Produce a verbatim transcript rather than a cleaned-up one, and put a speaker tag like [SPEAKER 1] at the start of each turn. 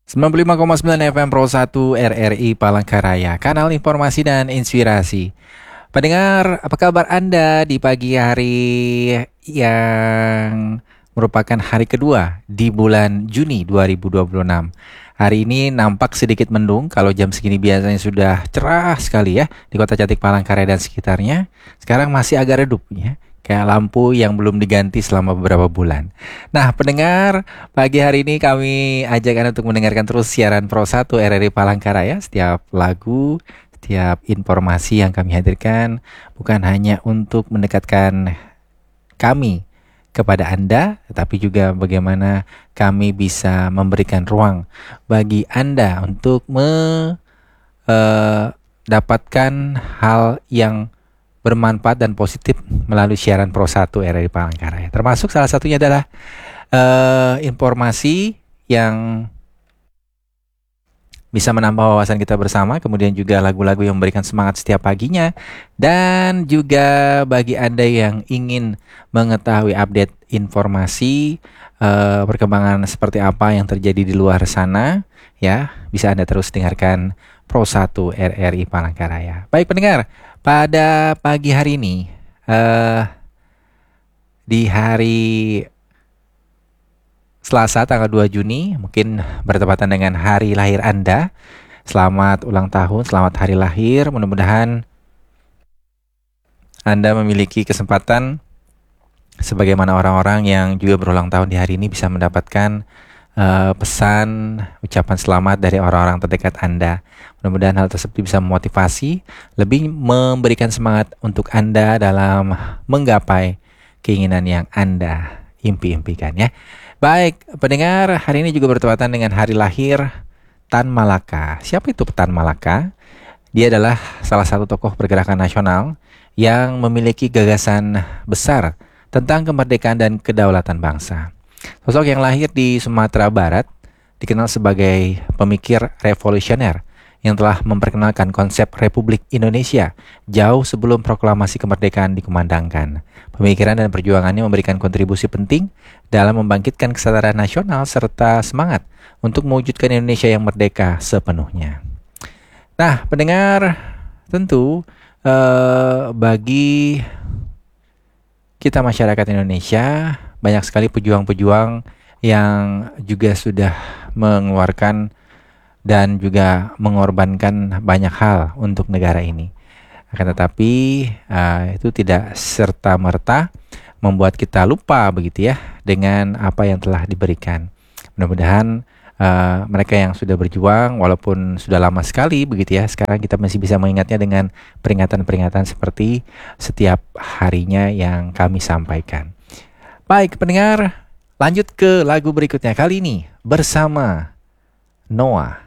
[SPEAKER 1] sembilan puluh lima koma sembilan F M Pro satu R R I Palangkaraya, kanal informasi dan inspirasi. Pendengar, apa kabar Anda di pagi hari yang merupakan hari kedua di bulan Juni dua ribu dua puluh enam? Hari ini nampak sedikit mendung, kalau jam segini biasanya sudah cerah sekali ya di Kota Cantik Palangkaraya dan sekitarnya. Sekarang masih agak redup ya, kayak lampu yang belum diganti selama beberapa bulan. Nah, pendengar, pagi hari ini kami ajak Anda untuk mendengarkan terus siaran Pro satu R R I Palangkaraya. Setiap lagu, setiap informasi yang kami hadirkan bukan hanya untuk mendekatkan kami kepada Anda, tetapi juga bagaimana kami bisa memberikan ruang bagi Anda untuk mendapatkan hal yang bermanfaat dan positif melalui siaran Pro satu R R I Palangkaraya. Termasuk salah satunya adalah uh, informasi yang bisa menambah wawasan kita bersama, kemudian juga lagu-lagu yang memberikan semangat setiap paginya, dan juga bagi Anda yang ingin mengetahui update informasi uh, perkembangan seperti apa yang terjadi di luar sana, ya, bisa Anda terus dengarkan Pro satu R R I Palangkaraya. Baik pendengar, pada pagi hari ini, uh, di hari Selasa tanggal dua Juni, mungkin bertepatan dengan hari lahir Anda. Selamat ulang tahun, selamat hari lahir. Mudah-mudahan Anda memiliki kesempatan sebagaimana orang-orang yang juga berulang tahun di hari ini bisa mendapatkan uh, pesan, ucapan selamat dari orang-orang terdekat Anda. Mudah-mudahan hal tersebut bisa memotivasi, lebih memberikan semangat untuk Anda dalam menggapai keinginan yang Anda impi-impikan ya. Baik, pendengar, hari ini juga bertepatan dengan hari lahir Tan Malaka. Siapa itu Tan Malaka? Dia adalah salah satu tokoh pergerakan nasional yang memiliki gagasan besar tentang kemerdekaan dan kedaulatan bangsa. Sosok yang lahir di Sumatera Barat dikenal sebagai pemikir revolusioner yang telah memperkenalkan konsep Republik Indonesia jauh sebelum proklamasi kemerdekaan dikumandangkan. Pemikiran dan perjuangannya memberikan kontribusi penting dalam membangkitkan kesadaran nasional serta semangat untuk mewujudkan Indonesia yang merdeka sepenuhnya. Nah, pendengar, tentu eh, bagi kita masyarakat Indonesia banyak sekali pejuang-pejuang yang juga sudah mengeluarkan dan juga mengorbankan banyak hal untuk negara ini. Akan tetapi uh, itu tidak serta-merta membuat kita lupa begitu ya dengan apa yang telah diberikan. Mudah-mudahan uh, mereka yang sudah berjuang walaupun sudah lama sekali begitu ya, sekarang kita masih bisa mengingatnya dengan peringatan-peringatan seperti setiap harinya yang kami sampaikan. Baik pendengar, lanjut ke lagu berikutnya kali ini bersama Noah.